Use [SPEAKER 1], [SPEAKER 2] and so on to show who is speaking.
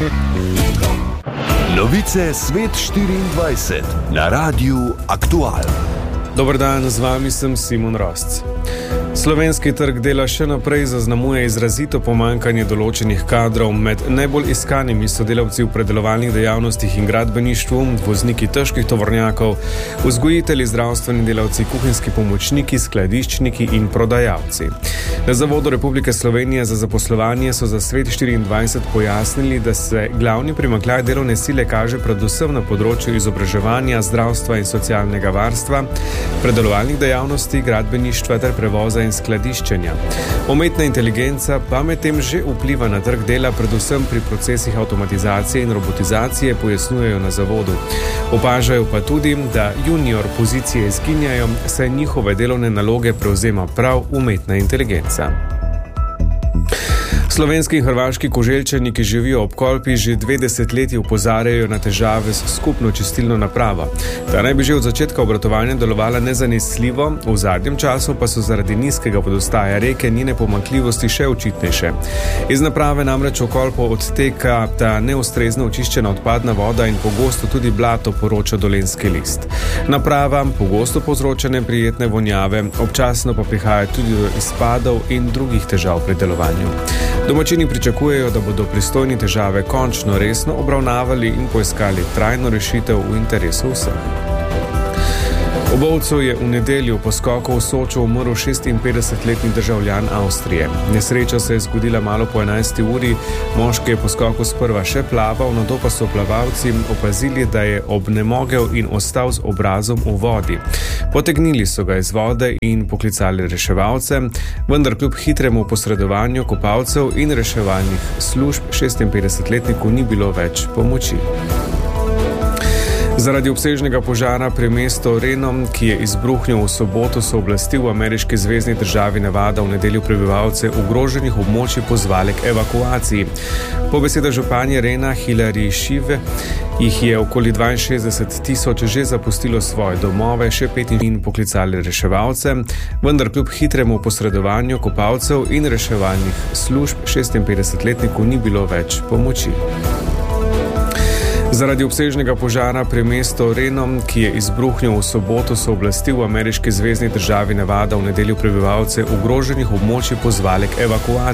[SPEAKER 1] Novice Svet 24 na Radiu Aktual.
[SPEAKER 2] Dober dan, z vami sem Simon Rosc. Slovenski trg dela še naprej zaznamuje izrazito pomanjkanje določenih kadrov. Med najbolj iskanimi so delavci v predelovalnih dejavnostih in gradbeništvu, vozniki težkih tovornjakov, vzgojitelji, zdravstveni delavci, kuhinjski pomočniki, skladiščniki in prodajalci. Na Zavodu Republike Slovenije za zaposlovanje so za Svet 24 pojasnili, da se glavni primanjkljaj delovne sile kaže predvsem na področju izobraževanja, zdravstva in socialnega varstva, predelovalnih dejavnosti, gradbeništva ter prevoza in skladiščenja. Umetna inteligenca pa medtem že vpliva na trg dela, predvsem pri procesih avtomatizacije in robotizacije, pojasnjujejo na zavodu. Opažajo pa tudi, da junior pozicije izginjajo, saj njihove delovne naloge prevzema prav umetna inteligenca. Slovenski in hrvaški Koželjčani, ki živijo ob Kolpi, že 2 desetletji opozarjajo na težave s skupno čistilno napravo. Ta naj bi že od začetka obratovanja delovala nezanesljivo, v zadnjem času pa so zaradi nizkega vodostaja reke njene pomanjkljivosti še očitnejše. Iz naprave namreč v Kolpo odteka ta neustrezno očiščena odpadna voda in pogosto tudi blato, poroča Dolenjski list. Naprava pogosto povzroča neprijetne vonjave, občasno pa prihaja tudi do izpadov in drugih težav pri delovanju. Domačini pričakujejo, da bodo pristojni težave končno resno obravnavali in poiskali trajno rešitev v interesu vseh. V Bovcu je v nedeljo po skoku v Soču umrl 56-letni državljan Avstrije. Nesreča se je zgodila malo po 11. uri. Moški je po skoku sprva še plaval, nato pa so plavalci opazili, da je obnemogel in ostal z obrazom v vodi. Potegnili so ga iz vode in poklicali reševalce, vendar kljub hitremu posredovanju kopalcev in reševalnih služb 56-letniku ni bilo več pomoči. Zaradi obsežnega požara pri mestu Reno, ki je izbruhnil v soboto, so oblasti v ameriški zvezni državi Nevada v nedeljo prebivalce ogroženih območij pozvali k evakuaciji. Po besedah županje Rena Hilary Šive jih je okoli 62,000 že zapustilo svoje domove, še 5 in poklicali reševalce, vendar kljub hitremu posredovanju kopalcev in reševalnih služb 56-letniku ni bilo več pomoči. Zaradi obsežnega požara pri mestu Reno, ki je izbruhnil v soboto, so oblasti v ameriški zvezni državi Nevada v nedeljo prebivalce ogroženih območij pozvali k evakuaciji.